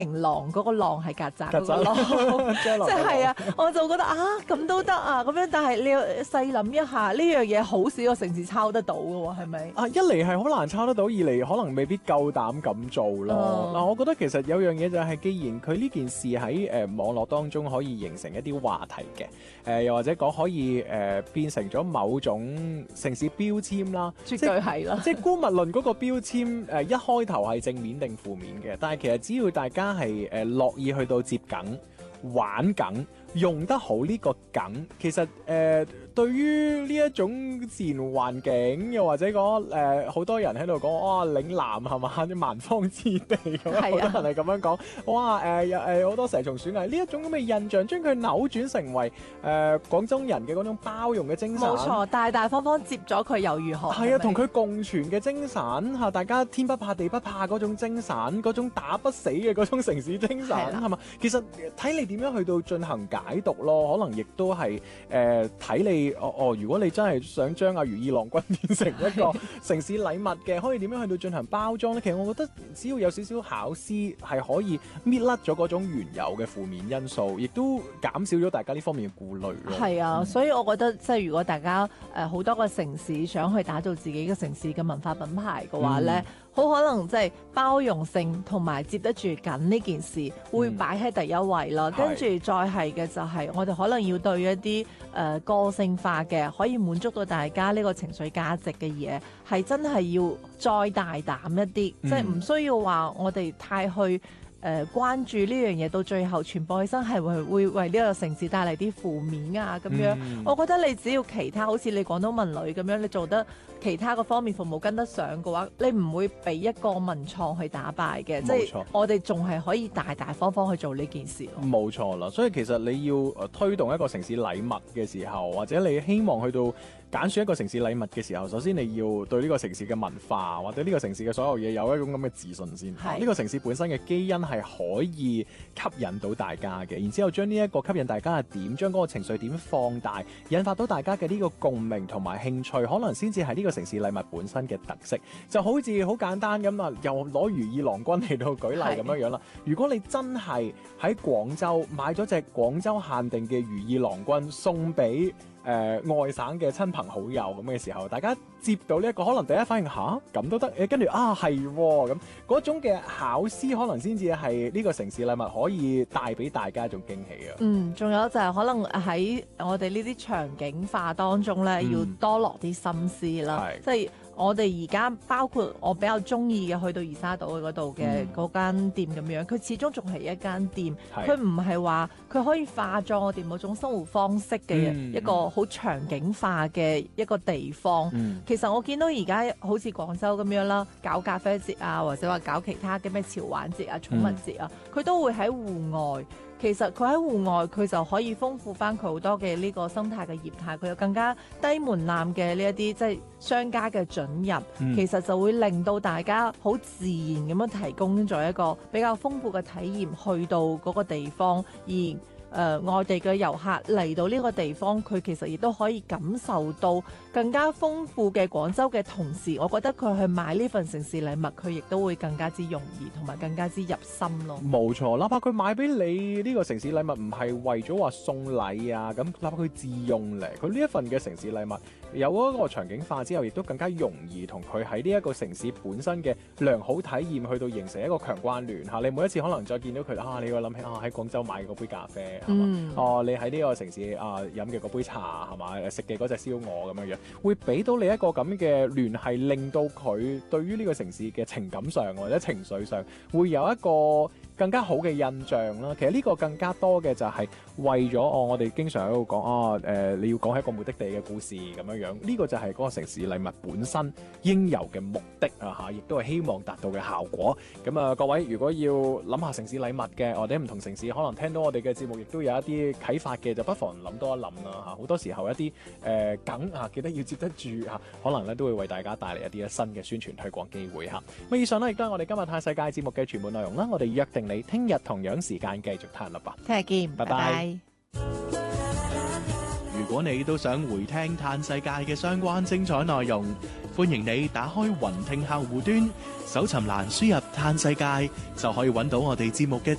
狼嗰個狼係曱甴嗰個狼，即係啊，我就覺得啊咁都得啊咁樣，但係你要細諗一下呢樣嘢，好少個城市抄得到嘅喎，係咪？ 一嚟係好難抄得到，二嚟可能未必夠膽咁做咯。嗱，我覺得其實有樣嘢就係，既然佢呢件事喺網絡當中可以形成一啲話題嘅，又或者講可以變成咗某種城市標籤啦， 絕對係啦。 即係姑勿論嗰個標籤一開頭係正面定負面嘅，但係其實只要大家係樂意去到接梗、玩梗、用得好呢個梗，其實對於呢一種自然環境，又或者講好多人喺度講哇嶺南係嘛啲蠻荒之地咁，好多人係咁樣講，哇好多蛇蟲鼠蟻呢一種咁嘅印象，將佢扭轉成為廣州人嘅嗰種包容嘅精神。 冇錯，大大方方接咗佢又如何？ 係啊，同佢共存嘅精神嚇，大家天不怕地不怕嗰種精神，嗰種打不死嘅嗰種城市精神係嘛？其實睇你點樣去到進行解讀咯，可能亦都係睇你。如果你真係想將阿如意郎君變成一個城市禮物嘅，可以點樣去到進行包裝呢？其實我覺得只要有少少巧思，係可以搣甩咗嗰種原有嘅負面因素，亦都減少咗大家呢方面嘅顧慮咯。 係啊，所以我覺得即係如果大家好多個城市想去打造自己嘅城市嘅文化品牌嘅話呢，好可能即係包容性同埋接得住緊呢件事會擺喺第一位啦。跟住再係嘅就係我哋可能要對一啲個性化嘅可以滿足到大家呢個情緒價值嘅嘢，係真係要再大膽一啲，即係唔需要話我哋太去關注呢樣嘢，到最後傳播起身係會為呢個城市帶嚟啲負面啊咁樣。我覺得你只要其他好似你廣東文旅咁樣，你做得其他個方面服務跟得上嘅話，你唔會俾一個文創去打敗嘅。即係我哋仲係可以大大方方去做呢件事咯。 冇錯啦，所以其實你要推動一個城市禮物嘅時候，或者你希望去到揀選一個城市禮物嘅時候，首先你要對呢個城市嘅文化或者呢個城市嘅所有嘢有一種咁嘅自信先。呢個城市本身嘅基因係可以吸引到大家嘅，然之後將呢一個吸引大家嘅點，將嗰個情緒點放大，引發到大家嘅呢個共鳴同埋興趣，可能先至係呢個城市禮物本身嘅特色。就好似好簡單咁啊，又攞如意郎君嚟到舉例咁樣樣啦。如果你真係喺廣州買咗隻廣州限定嘅如意郎君送俾外省嘅親朋好友咁嘅時候，大家接到呢一個可能第一反應吓咁都得，跟住係咁嗰種嘅巧思，可能先至係呢個城市禮物可以帶俾大家一種驚喜啊。 仲有就係可能喺我哋呢啲場景化當中咧，要多落啲心思啦，即係。我哋而家包括我比較中意嘅去到二沙島嗰度嘅嗰間店咁樣，佢始終仲係一間店，佢唔係話佢可以化妝我哋某種生活方式嘅一個好場景化嘅一個地方。其實我見到而家好似廣州咁樣啦，搞咖啡節啊，或者話搞其他嘅咩潮玩節啊、寵物節啊，佢都會喺戶外。其實佢喺戶外，佢就可以豐富翻佢好多嘅呢個生態嘅業態，佢有更加低門檻嘅呢一啲即係商家嘅准入，其實就會令到大家好自然咁樣提供咗一個比較豐富嘅體驗，去到嗰個地方而。外地嘅遊客嚟到呢個地方，佢其實亦都可以感受到更加豐富嘅廣州嘅同時，我覺得佢去買呢份城市禮物，佢亦都會更加之容易同埋更加之入心咯。 冇錯，哪怕佢買俾你呢個城市禮物唔係為咗話送禮啊，咁哪怕佢自用嚟，佢呢一份嘅城市禮物有嗰個場景化之後，亦都更加容易同佢喺呢一個城市本身嘅良好體驗去到形成一個強關聯嚇。你每一次可能再見到佢你會諗起喺廣州買嗰杯咖啡。你喺呢個城市飲嘅嗰杯茶係嘛，食嘅嗰隻燒鵝咁樣樣，會俾到你一個咁嘅聯繫，令到佢對於呢個城市嘅情感上或者情緒上會有一個更加好嘅印象啦。其實呢個更加多嘅就係為咗我哋經常喺度講你要講一個目的地嘅故事咁樣樣，呢個就係嗰個城市禮物本身應有嘅目的亦都係希望達到嘅效果。咁各位如果要諗下城市禮物嘅，或者唔同城市可能聽到我哋嘅節目，亦都有一啲啟發嘅，就不妨諗多一諗啦。好多時候一啲梗記得要接得住可能咧都會為大家帶嚟一啲新嘅宣傳推廣機會嚇。咁以上呢，亦都係我哋今日嘆世界節目嘅全部內容啦。我哋約定你聽日同樣時間繼續嘆啦噃。 聽日見，拜拜。 如果你都想回聽嘆世界嘅相關精彩內容，歡歡迎你打開雲聽客戶端，搜尋欄輸入嘆世界，就可以揾到我哋節目嘅